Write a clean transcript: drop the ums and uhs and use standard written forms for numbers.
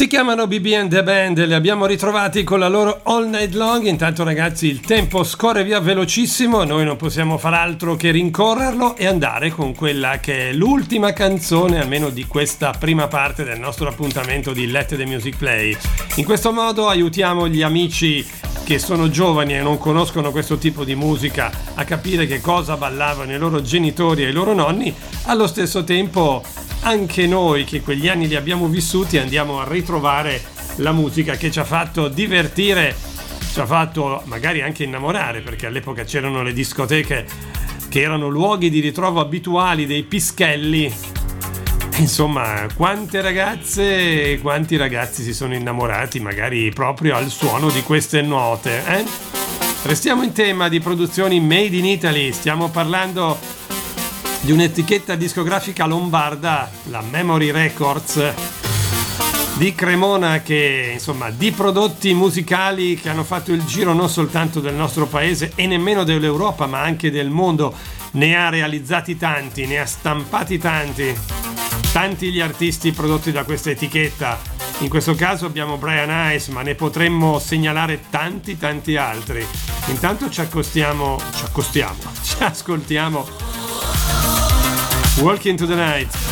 Si chiamano BB and the Band e li abbiamo ritrovati con la loro All Night Long. Intanto ragazzi il tempo scorre via velocissimo, noi non possiamo far altro che rincorrerlo e andare con quella che è l'ultima canzone almeno di questa prima parte del nostro appuntamento di Let the Music Play. In questo modo aiutiamo gli amici che sono giovani e non conoscono questo tipo di musica a capire che cosa ballavano i loro genitori e i loro nonni. Allo stesso tempo anche noi che quegli anni li abbiamo vissuti andiamo a ritrovare la musica che ci ha fatto divertire, ci ha fatto magari anche innamorare, perché all'epoca c'erano le discoteche che erano luoghi di ritrovo abituali dei pischelli. Insomma, quante ragazze e quanti ragazzi si sono innamorati magari proprio al suono di queste note, eh? Restiamo in tema di produzioni made in Italy, stiamo parlando di un'etichetta discografica lombarda, la Memory Records di Cremona, che insomma di prodotti musicali che hanno fatto il giro non soltanto del nostro paese e nemmeno dell'Europa ma anche del mondo, ne ha realizzati tanti, ne ha stampati tanti gli artisti prodotti da questa etichetta. In questo caso abbiamo Brian Ice, ma ne potremmo segnalare tanti altri. Intanto ci ascoltiamo Walk Into the Night.